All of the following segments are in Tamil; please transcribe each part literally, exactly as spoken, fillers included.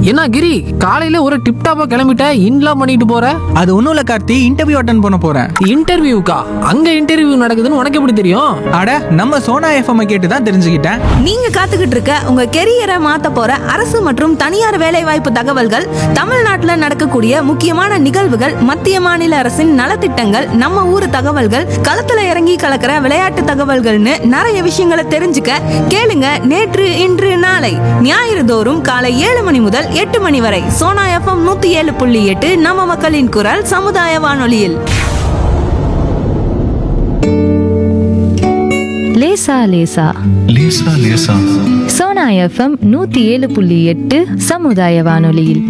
என்ன கிரி, காலையில ஒரு டிப் டாப்பா கிளம்பிட்ட, இன்லாம் பண்ணிட்டு போற? அது ஒன்றும் இல்லை கார்த்தி, இன்டர்வியூ அட்டன் பண்ண போகிறேன். இன்டர்வியூக்கா? அங்க இன்டர்வியூ நடக்குதுன்னு உனக்கு எப்படி தெரியும்? அட, நம்ம சோனா எஃப்எம் கேட்டு தான் தெரிஞ்சுக்கிட்டேன். நீங்க காத்துக்கிட்டு இருக்க உங்க கெரியரை மாத்த போற அரசு மற்றும் தனியார் வேலைவாய்ப்பு தகவல்கள், தமிழ்நாட்டுல நடக்கக்கூடிய முக்கியமான நிகழ்வுகள், மத்திய மாநில அரசின் நலத்திட்டங்கள், நம்ம ஊர் தகவல்கள், களத்துல இறங்கி கலக்கிற விளையாட்டு தகவல்கள்னு நிறைய விஷயங்களை தெரிஞ்சுக்க கேளுங்க நேற்று இன்று நாளை ஞாயிறு தோறும் காலை ஏழு மணி முதல் எட்டு மணி வரை சோனா எஃப்எம் நூத்தி ஏழு புள்ளி எட்டு நம்ம மக்களின் குரல் சமுதாய வானொலியில். லேசா லேசா லேசா லேசா சோனா எஃப்எம் நூத்தி ஏழு புள்ளி எட்டு சமுதாய வானொலியில்.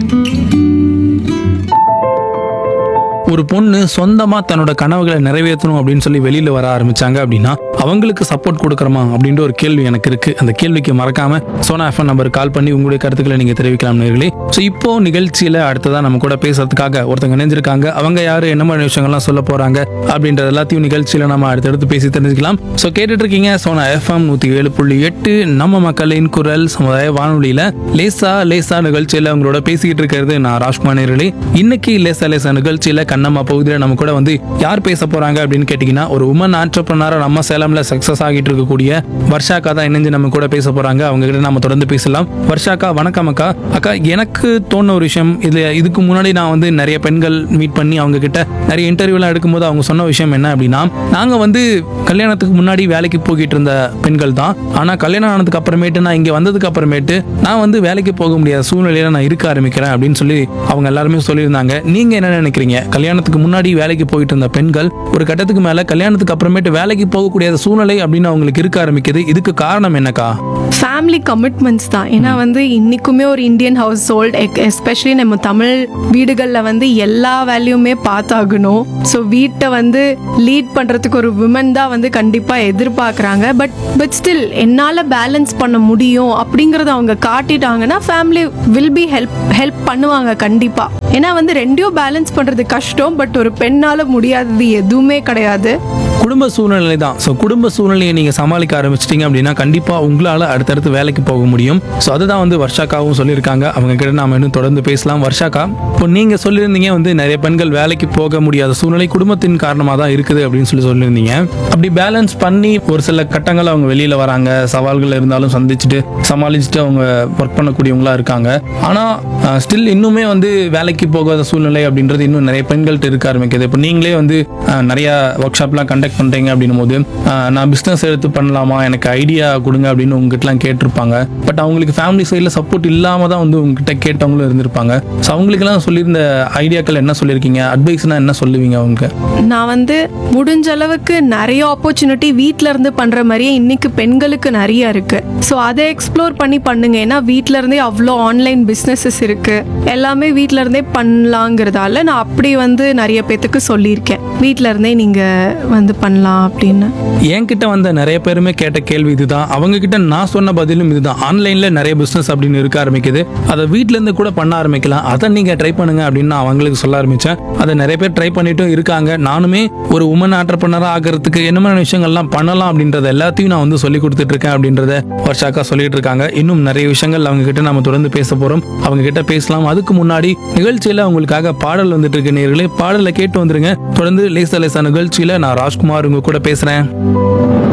ஒரு பொண்ணு சொந்தமா தன்னோட கனவுகளை நிறைவேற்றணும் அப்படின்னு சொல்லி வெளியில வர ஆரம்பிச்சாங்க அப்படின்னா அவங்களுக்கு சப்போர்ட் கொடுக்குறோமா அப்படின்ற ஒரு கேள்வி எனக்கு இருக்கு. அந்த கேள்விக்கு மறக்காம சோனா எஃப்எம் நம்பர் கால் பண்ணி உங்களுடைய கருத்துக்களை நீங்க தெரிவிக்கலாம் நேர்களே. ஸோ இப்போ நிகழ்ச்சியில அடுத்ததான் நம்ம கூட பேசுறதுக்காக ஒருத்தங்க இணைஞ்சிருக்காங்க. அவங்க யாரு, என்ன மாதிரி விஷயங்கள்லாம் சொல்ல போறாங்க அப்படின்றது எல்லாத்தையும் நிகழ்ச்சியில நம்ம அடுத்தடுத்து பேசி தெரிஞ்சுக்கலாம். ஸோ கேட்டுட்டு இருக்கீங்க சோனா எஃப்எம் நூத்தி ஏழு புள்ளி எட்டு நம்ம மக்களின் குரல் சமுதாய வானொலியில லேசா லேசா நிகழ்ச்சியில அவங்களோட பேசிக்கிட்டு இருக்கிறது நான் ராஜ்குமார் நேர்களே. இன்னைக்கு லேசா லேசா நிகழ்ச்சியில நம்ம பகுதியில் நம்ம கூட வந்து யார் பேச போறாங்க அப்படின்னு கேட்டீங்கன்னா, ஒரு உமன் ஆண்டர்பிரனர் நம்ம சேலம்ல சக்சஸ் ஆகிட்டு இருக்கக்கூடிய வர்ஷாக்கா தான் இணைஞ்சு நம்ம கூட பேச போறாங்க. அவங்க கிட்ட நம்ம தொடர்ந்து பேசலாம். வர்ஷாக்கா வணக்கம் அக்கா. அக்கா, எனக்கு தோணுன ஒரு விஷயம், இது இதுக்கு முன்னாடி நான் வந்து நிறைய பெண்கள் மீட் பண்ணி அவங்க கிட்ட நிறைய இன்டர்வியூலாம் எடுக்கும்போது அவங்க சொன்ன விஷயம் என்ன அப்படின்னா, நாங்க வந்து கல்யாணத்துக்கு முன்னாடி வேலைக்கு போய்கிட்டு இருந்த பெண்கள் தான், ஆனா கல்யாணம் ஆனதுக்கு அப்புறமேட்டு நான் இங்க வந்ததுக்கு அப்புறமேட்டு நான் வந்து வேலைக்கு போக முடியாத சூழ்நிலையில நான் இருக்க ஆரம்பிக்கிறேன் அப்படின்னு சொல்லி அவங்க எல்லாருமே சொல்லியிருந்தாங்க. நீங்க என்ன நினைக்கிறீங்க? கல்யாணத்துக்கு முன்னாடி வேலைக்கு போயிட்டு இருந்த பெண்கள் ஒரு கட்டத்துக்கு மேல கல்யாணத்துக்கு அப்புறமேட்டு வேலைக்கு போகக்கூடிய சூழ்நிலை அப்படின்னு அவங்களுக்கு இருக்க ஆரம்பிக்குது. இதுக்கு காரணம் என்னக்கா? ஃபேமிலி கமிட்மெண்ட்ஸ் தான். ஏன்னா வந்து இன்னைக்குமே ஒரு இந்தியன் ஹவுஸ் ஹோல்ட், எஸ்பெஷலி நம்ம தமிழ் வீடுகளில் வந்து எல்லா வேலையுமே பார்த்தாகணும். ஸோ வீட்டை வந்து லீட் பண்ணுறதுக்கு ஒரு விமன் தான் வந்து கண்டிப்பாக எதிர்பார்க்குறாங்க. பட் பட் ஸ்டில் என்னால் பேலன்ஸ் பண்ண முடியும் அப்படிங்கிறத அவங்க காட்டிட்டாங்கன்னா family will be help help பண்ணுவாங்க கண்டிப்பாக. ஏன்னா வந்து ரெண்டையும் பேலன்ஸ் பண்ணுறது கஷ்டம். பட் ஒரு பெண்ணால் முடியாதது எதுவுமே கிடையாது. குடும்ப சூழ்நிலை தான். ஸோ குடும்ப சூழ்நிலையை நீங்கள் சமாளிக்க ஆரம்பிச்சிட்டிங்க அப்படின்னா கண்டிப்பாக உங்களால் அடுத்தடுத்து வேலைக்கு போக முடியும். ஸோ அதுதான் வந்து வர்ஷாக்காவும் சொல்லியிருக்காங்க. அவங்க கிட்ட நாம இன்னும் தொடர்ந்து பேசலாம். வர்ஷாக்கா, இப்போ நீங்கள் சொல்லியிருந்தீங்க வந்து நிறைய பெண்கள் வேலைக்கு போக முடியாத சூழ்நிலை குடும்பத்தின் காரணமாக தான் இருக்குது அப்படின்னு சொல்லி சொல்லியிருந்தீங்க. அப்படி பேலன்ஸ் பண்ணி ஒரு சில கட்டங்கள் அவங்க வெளியில் வராங்க, சவால்கள் இருந்தாலும் சந்திச்சுட்டு சமாளிச்சுட்டு அவங்க ஒர்க் பண்ணக்கூடியவங்களா இருக்காங்க. ஆனால் ஸ்டில் இன்னுமே வந்து வேலைக்கு போகாத சூழ்நிலை அப்படின்றது இன்னும் நிறைய பெண்கள்கிட்ட இருக்க ஆரம்பிக்குது. இப்போ நீங்களே வந்து நிறைய ஒர்க் ஷாப்லாம் கண்டக்ட் பண்றீங்க அப்படின்னும் போது நான் பிசினஸ் எடுத்து பண்ணலாமா, எனக்கு ஐடியா கொடுங்க அப்படின்னு உங்ககிட்டலாம் கேட்டிருப்பாங்க. பட் அவங்களுக்கு ஃபேமிலி சைடில் சப்போர்ட் இல்லாம தான் வந்து உங்ககிட்ட கேட்டவங்களும் இருந்திருப்பாங்க. ஸோ அவங்களுக்கெல்லாம் சொல்லியிருந்த ஐடியாக்கள் என்ன சொல்லியிருக்கீங்க? அட்வைஸ்னா என்ன சொல்லுவீங்க அவங்க? நான் வந்து முடிஞ்ச அளவுக்கு நிறைய ஆப்பர்ச்சுனிட்டி வீட்டில இருந்து பண்ற மாதிரியே இன்னைக்கு பெண்களுக்கு நிறைய இருக்கு. ஸோ அதை எக்ஸ்ப்ளோர் பண்ணி பண்ணுங்க. ஏன்னா வீட்டில இருந்தே அவ்வளோ ஆன்லைன் பிஸ்னஸஸ் இருக்கு, எல்லாமே வீட்டில இருந்தே பண்ணலாங்கிறதால நான் அப்படி வந்து நிறைய பேத்துக்கு சொல்லியிருக்கேன், வீட்டில இருந்தே நீங்க வந்து பண்ணலாம் அப்படின்னு. என்கிட்ட வந்த நிறைய பேருமே கேட்ட கேள்வி இதுதான். அவங்க கிட்ட நான் சொன்ன பதிலும் இதுதான். ஆன்லைன்ல நிறைய பிசினஸ் அப்படின்னு இருக்க ஆரம்பிக்குது, அதை வீட்ல இருந்து கூட பண்ண ஆரம்பிக்கலாம், அதை நீங்க ட்ரை பண்ணுங்க அப்படின்னு நான் அவங்களுக்கு சொல்ல ஆரம்பிச்சேன். அதை நிறைய பேர் ட்ரை பண்ணிட்டும் இருக்காங்க. நானுமே ஒரு உமன் ஆண்டர்பிரனரா ஆகிறதுக்கு என்ன மாதிரி விஷயங்கள்லாம் பண்ணலாம் அப்படின்றத எல்லாத்தையும் நான் வந்து சொல்லி கொடுத்துட்டு இருக்கேன் அப்படின்றத வர்ஷாக்கா சொல்லிட்டு இருக்காங்க. இன்னும் நிறைய விஷயங்கள் அவங்க கிட்ட நம்ம தொடர்ந்து பேச போறோம். அவங்க கிட்ட பேசலாம். அதுக்கு முன்னாடி நிகழ்ச்சியில அவங்களுக்காக பாடல் வந்துட்டு இருக்கு. நேயர்களே, பாடலை கேட்டு வந்துருங்க. தொடர்ந்து லேசா லேசா நிகழ்ச்சியில நான் ராஜ்குமார் உங்க கூட பேசுறேன்.